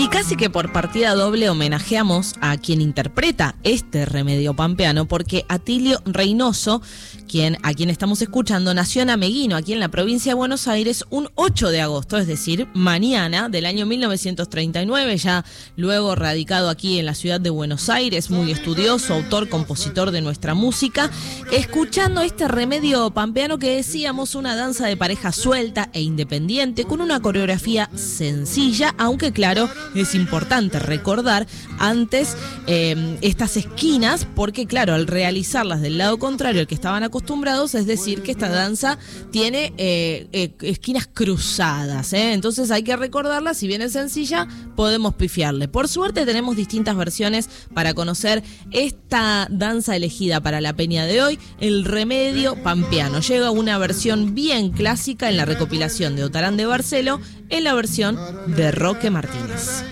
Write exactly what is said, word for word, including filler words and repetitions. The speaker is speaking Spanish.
casi que por partida doble homenajeamos a quien interpreta este remedio pampeano, porque Atilio Reynoso, quien, a quien estamos escuchando, nació en Ameguino, aquí en la provincia de Buenos Aires, un ocho de agosto, es decir, mañana del año mil novecientos treinta y nueve, ya luego radicado aquí en la ciudad de Buenos Aires, muy estudioso, autor, compositor de nuestra música, escuchando este remedio pampeano que decíamos, una danza de pareja suelta e independiente, con una coreografía sencilla, aunque claro, es importante recordar antes eh, estas esquinas, porque claro, al realizarlas del lado contrario al que estaban acostumbrados, es decir, que esta danza tiene eh, eh, esquinas cruzadas, ¿eh? Entonces hay que recordarla, si bien es sencilla, podemos pifiarle. Por suerte tenemos distintas versiones para conocer esta danza elegida para la peña de hoy, el remedio pampeano. Llega una versión bien clásica en la recopilación de Otarán de Barcelo, en la versión de Roque Martínez.